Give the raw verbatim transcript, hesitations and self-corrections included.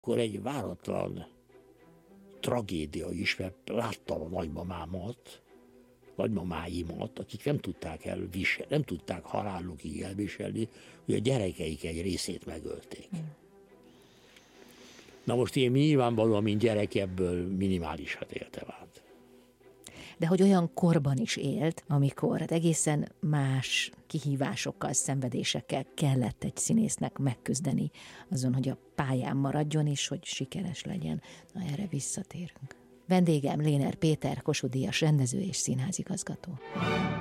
Akkor egy váratlan tragédia is, mert láttam a nagymamámat, nagymamáimat, akik nem tudták elviselni, nem tudták halálukig elviselni, hogy a gyerekeik egy részét megölték. Na most én nyilvánvalóan, mint gyerek, ebből minimálisat éltem át. De hogy olyan korban is élt, amikor hát egészen más kihívásokkal, szenvedésekkel kellett egy színésznek megküzdeni azon, hogy a pályán maradjon és hogy sikeres legyen. Na, erre visszatérünk. Vendégem Léner Péter, Kossuth-díjas rendező és színházigazgató.